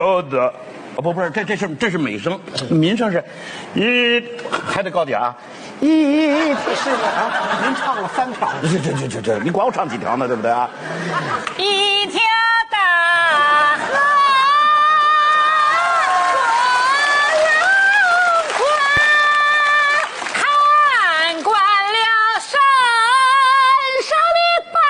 的，不是，这是美声，民声是，还得高点啊， 师傅啊，您唱了3条， 这，你管我唱几条呢？对不对啊？ 一条大河宽看惯了山上的白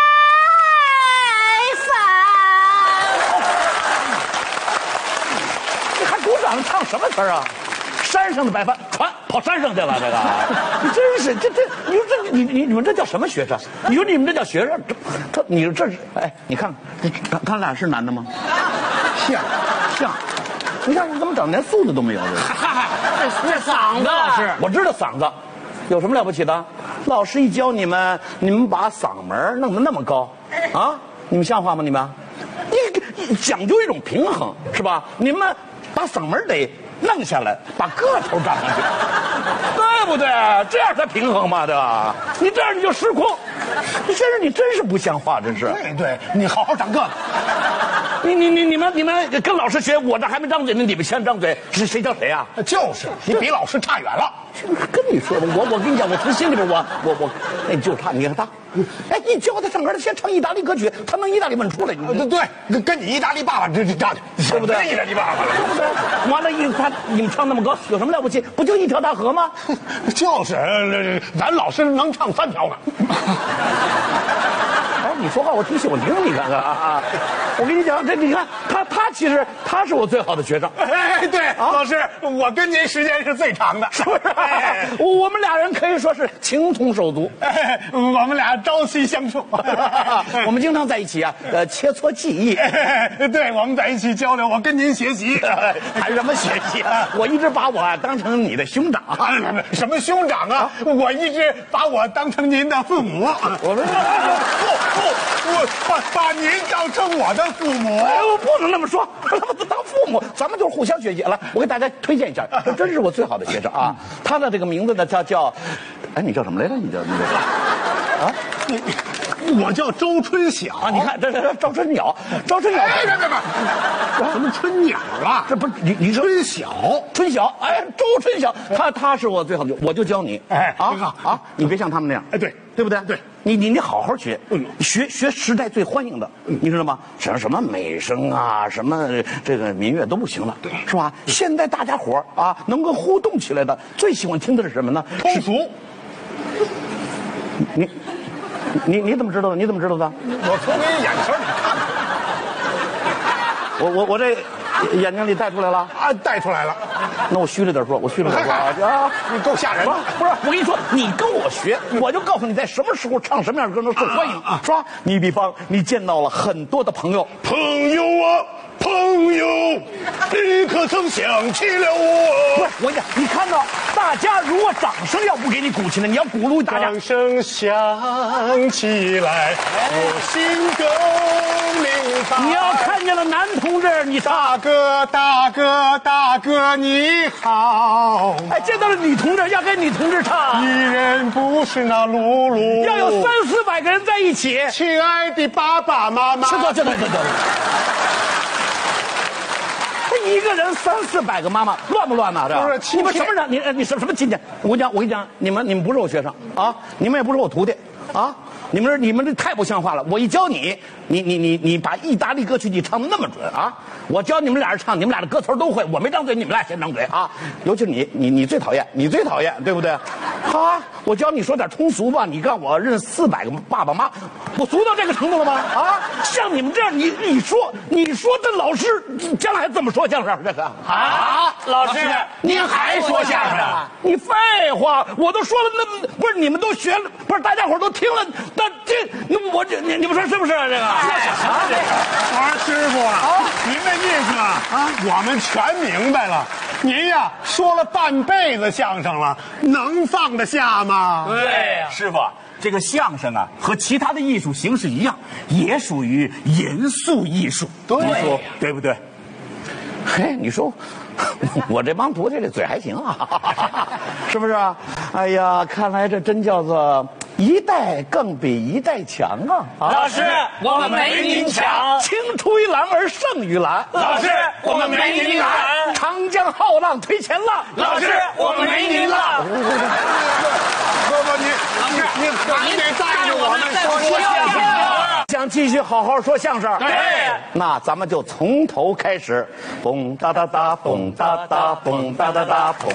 帆。 你还鼓掌唱什么词儿啊？山上的白帆船跑山上去了，这个，你真是你说你们这叫什么学生？你说你们这叫学生？你说这是哎，你看他俩是男的吗？像，你看怎么长连素质都没有？ 这嗓子，老师， 我知道嗓子有什么了不起的？老师一教你们把嗓门弄得那么高啊？你们像话吗？你们，你讲究一种平衡是吧？你们把嗓门得弄下来，把个头长上去，对不对？这样才平衡嘛，对吧？你这样你就失控，你先生你真是不像话，真是。 对，你好好长个子。 你们跟老师学，我这还没张嘴呢，你们先张嘴，是谁叫谁啊？ 就是你比老师差远了。 跟你说吧，我跟你讲，我从心里边我，哎，就他，你看他，哎，一教他上歌，他先唱意大利歌曲，他能意大利文出来， 对，跟你意大利爸爸这差的， 对不对？ 意大利爸爸了， 对不对？完了，你们唱那么高，有什么了不起？不就一条大河吗？ 就是咱老师能唱3条呢。 哎，你说话我挺喜欢听，你看看啊！我跟你讲，这你看他其实他是我最好的学生。 哎，对，老师，我跟您时间是最长的，是不是？ 我们俩人可以说是情同手足， 我们俩朝夕相处， 我们经常在一起啊，切磋技艺。 对，我们在一起交流，我跟您学习， 谈什么学习啊？我一直把我当成你的兄长。 什么兄长啊？我一直把我当成您的父母。 我说我把您当成我的父母。 哎，我不能那么说，当父母，咱们就是互相学习了。我给大家推荐一下，这真是我最好的学生啊！他的这个名字呢叫，哎，你叫什么来着？你叫啊？ 我叫周春晓啊！你看这赵春鸟，赵春鸟， 别，什么春鸟啊？ 这不是你春晓， 哎，周春晓，他是我最好的，我就教你， 哎，啊， 你别像他们那样， 哎，对不对？ 对， 你好好学，学时代最欢迎的，你知道吗？什么美声啊，什么这个民乐都不行了，对，是吧？现在大家伙啊，能够互动起来的，最喜欢听的是什么呢？ 通俗。 你怎么知道的？你怎么知道的？ 我从你眼神里看， 我这眼睛里带出来了啊，带出来了。 那我虚了点说，啊！ 你够吓人的。 不是，我跟你说，你跟我学，我就告诉你在什么时候唱什么样的歌能受欢迎，是吧？你比方你见到了很多的朋友啊。朋友，你可曾想起了我？不是，我讲，你看到大家如果掌声要不给你鼓起来，你要鼓励大家。 掌声响起来，我心更明白。 你要看见了男同志，你大哥你好。 哎，见到了女同志，要跟女同志唱。 一人不是那碌碌。 要有300-400个人在一起。 亲爱的爸爸妈妈。 这。一个人300-400个妈妈，乱不乱呐？这不是， 你们什么人？你什么今天？我跟你讲，你们不是我学生啊，你们也不是我徒弟啊，你们这太不像话了。我一教你把意大利歌曲你唱的那么准啊！我教你们俩人唱，你们俩的歌词都会，我没张嘴，你们俩先张嘴啊！尤其是你最讨厌，对不对？啊！我教你说点通俗吧，你让我认400个爸爸妈，我俗到这个程度了吗？啊！像你们这样，你说这老师将来怎么说相声？这个啊，老师， 您还说相声？你废话，我都说了，那不是你们都学了，不是大家伙都听了，你们说是不是这个？ 师傅啊，您的意思啊，我们全明白了。您呀说了半辈子相声了，能放得下吗？ 对呀， 师傅，这个相声啊，和其他的艺术形式一样，也属于严肃艺术。对不对？嘿，你说我这帮徒弟这嘴还行啊，是不是？哎呀，看来这真叫做一代更比一代强啊！ 老师，我们没您强。 青出于蓝而胜于蓝。 老师，我们没您蓝。 长江浩浪推前浪。 老师，我们没您浪。 不，你得带着我们说相声。 想继续好好说相声， 对， 那咱们就从头开始，蹦哒哒哒，蹦哒哒，蹦哒哒哒，蹦。